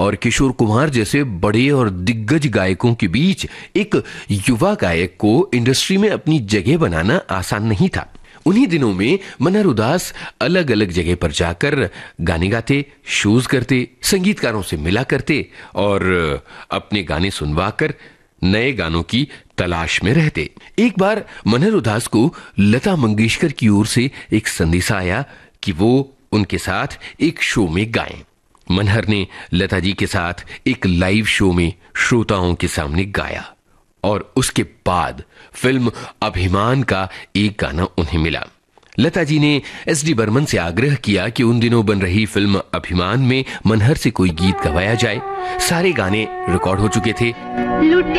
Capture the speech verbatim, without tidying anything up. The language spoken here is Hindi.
और किशोर कुमार जैसे बड़े और दिग्गज गायकों के बीच एक युवा गायक को इंडस्ट्री में अपनी जगह बनाना आसान नहीं था। उन्हीं दिनों में मनहर उदास अलग अलग जगह पर जाकर गाने गाते, शोज करते, संगीतकारों से मिला करते और अपने गाने सुनवाकर नए गानों की तलाश में रहते। एक बार मनहर उदास को लता मंगेशकर की ओर से एक संदेशा आया कि वो उनके साथ एक शो में गाएं। मनहर ने लता जी के साथ एक लाइव शो में श्रोताओं के सामने गाया और उसके बाद फिल्म अभिमान का एक गाना उन्हें मिला। लता जी ने एस डी बर्मन से आग्रह किया कि उन दिनों बन रही फिल्म अभिमान में मनहर से कोई गीत गवाया जाए। सारे गाने रिकॉर्ड हो चुके थे।